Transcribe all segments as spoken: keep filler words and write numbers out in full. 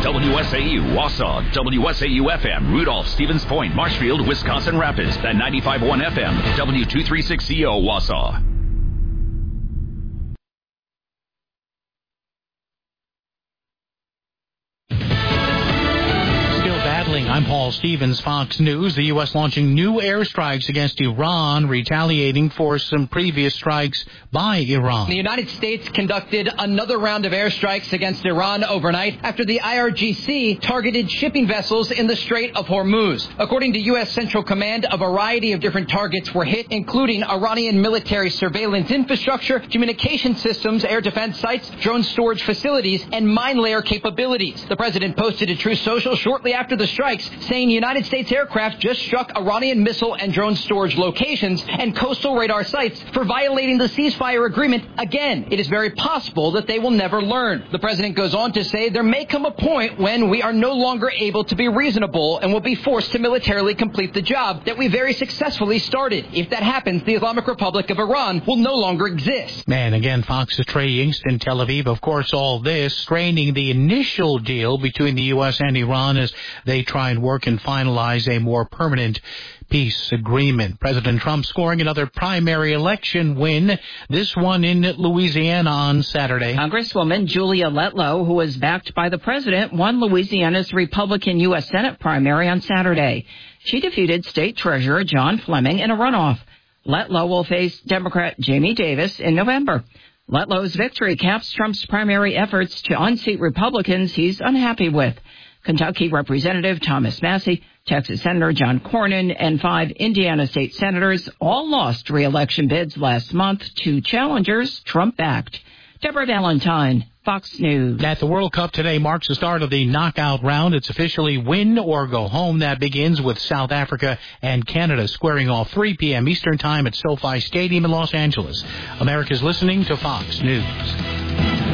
W S A U, Wausau, W S A U F M, Rudolph, Stevens Point, Marshfield, Wisconsin Rapids, and ninety-five point one F M, W two thirty-six C O, Wausau. I'm Paul Stevens, Fox News. The U S launching new airstrikes against Iran, retaliating for some previous strikes by Iran. The United States conducted another round of airstrikes against Iran overnight after the I R G C targeted shipping vessels in the Strait of Hormuz. According to U S Central Command, a variety of different targets were hit, including Iranian military surveillance infrastructure, communication systems, air defense sites, drone storage facilities, and mine layer capabilities. The president posted to Truth Social shortly after the strikes, saying United States aircraft just struck Iranian missile and drone storage locations and coastal radar sites for violating the ceasefire agreement. Again, it is very possible that they will never learn. The president goes on to say there may come a point when we are no longer able to be reasonable and will be forced to militarily complete the job that we very successfully started. If that happens, the Islamic Republic of Iran will no longer exist. And again, Fox's Trey Yingst in Tel Aviv. Of course, all this straining the initial deal between the U S and Iran as they try and work and finalize a more permanent peace agreement. President Trump scoring another primary election win, this one in Louisiana on Saturday. Congresswoman Julia Letlow, who was backed by the president, won Louisiana's Republican U S Senate primary on Saturday. She defeated State Treasurer John Fleming in a runoff. Letlow will face Democrat Jamie Davis in November. Letlow's victory caps Trump's primary efforts to unseat Republicans he's unhappy with. Kentucky Representative Thomas Massie, Texas Senator John Cornyn, and five Indiana state senators all lost re-election bids last month to challengers Trump-backed. Deborah Valentine, Fox News. At the World Cup today marks the start of the knockout round. It's officially win or go home. That begins with South Africa and Canada squaring off three p.m. Eastern Time at SoFi Stadium in Los Angeles. America's listening to Fox News.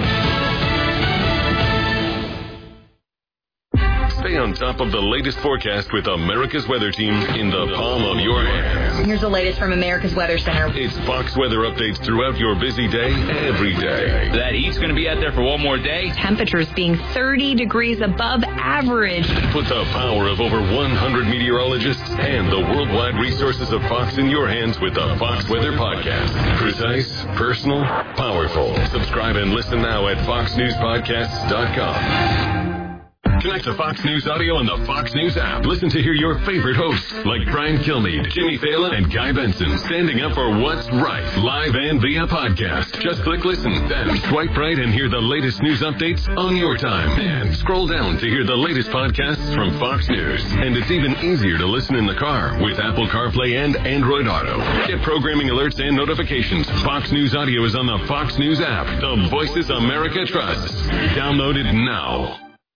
Stay on top of the latest forecast with America's Weather Team in the palm of your hand. Here's the latest from America's Weather Center. It's Fox weather updates throughout your busy day, every day. That heat's going to be out there for one more day. Temperatures being thirty degrees above average. Put the power of over one hundred meteorologists and the worldwide resources of Fox in your hands with the Fox Weather Podcast. Precise, personal, powerful. Subscribe and listen now at fox news podcasts dot com. Connect to Fox News Audio on the Fox News app. Listen to hear your favorite hosts like Brian Kilmeade, Jimmy Fallon, and Guy Benson standing up for what's right, live and via podcast. Just click listen, then swipe right and hear the latest news updates on your time. And scroll down to hear the latest podcasts from Fox News. And it's even easier to listen in the car with Apple CarPlay and Android Auto. Get programming alerts and notifications. Fox News Audio is on the Fox News app. The voices America trusts. Download it now.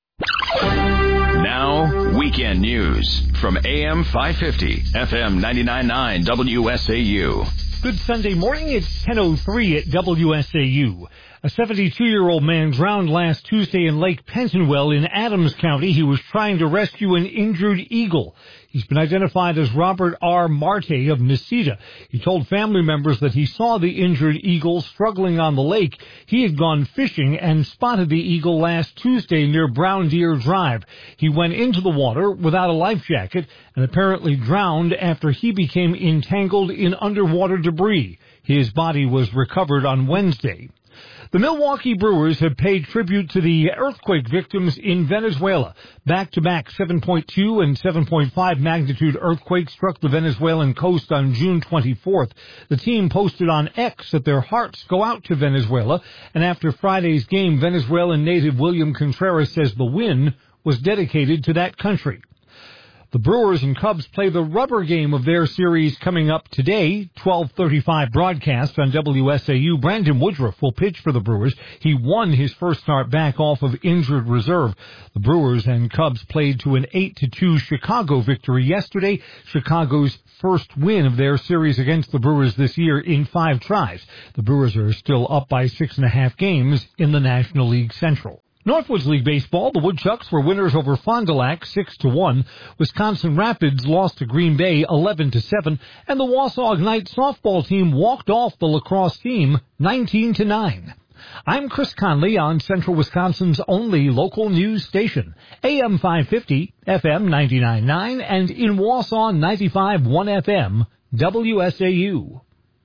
Now, weekend news from A M five fifty, F M ninety-nine point nine W S A U. Good Sunday morning. It's ten oh three at W S A U. A seventy-two-year-old man drowned last Tuesday in Lake Pentonwell in Adams County. He was trying to rescue an injured eagle. He's been identified as Robert R. Marte of Necedah. He told family members that he saw the injured eagle struggling on the lake. He had gone fishing and spotted the eagle last Tuesday near Brown Deer Drive. He went into the water without a life jacket and apparently drowned after he became entangled in underwater debris. His body was recovered on Wednesday. The Milwaukee Brewers have paid tribute to the earthquake victims in Venezuela. Back-to-back seven point two and seven point five magnitude earthquakes struck the Venezuelan coast on June twenty-fourth. The team posted on X that their hearts go out to Venezuela, and after Friday's game, Venezuelan native William Contreras says the win was dedicated to that country. The Brewers and Cubs play the rubber game of their series coming up today, twelve thirty-five broadcast on W S A U. Brandon Woodruff will pitch for the Brewers. He won his first start back off of injured reserve. The Brewers and Cubs played to an eight to two Chicago victory yesterday, Chicago's first win of their series against the Brewers this year in five tries. The Brewers are still up by six and a half games in the National League Central. Northwoods League Baseball, the Woodchucks were winners over Fond du Lac six to one. Wisconsin Rapids lost to Green Bay eleven to seven, and the Wausau Ignite softball team walked off the lacrosse team nineteen to nine. I'm Chris Conley on Central Wisconsin's only local news station, A M five fifty, F M ninety-nine point nine, and in Wausau, ninety-five point one F M, W S A U.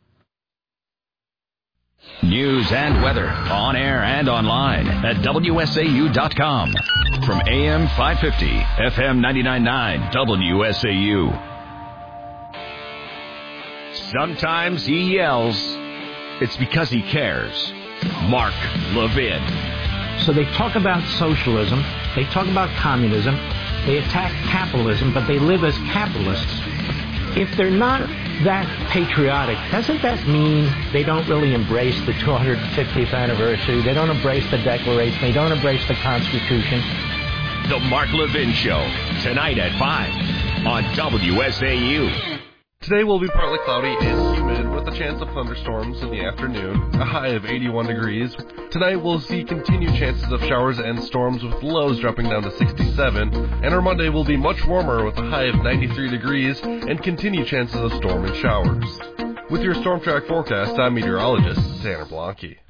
News and weather, on air and online at W S A U dot com. From A M five fifty, F M ninety-nine point nine, W S A U. Sometimes he yells. It's because he cares. Mark Levin. So they talk about socialism, they talk about communism, they attack capitalism, but they live as capitalists. If they're not that patriotic, doesn't that mean they don't really embrace the two hundred fiftieth anniversary? They don't embrace the Declaration. They don't embrace the Constitution. The Mark Levin Show, tonight at five on W S A U. Today will be partly cloudy and humid with a chance of thunderstorms in the afternoon, a high of eighty-one degrees. Tonight we'll see continued chances of showers and storms with lows dropping down to sixty-seven, and our Monday will be much warmer with a high of ninety-three degrees and continued chances of storm and showers. With your Storm Track forecast, I'm meteorologist Tanner Blanke.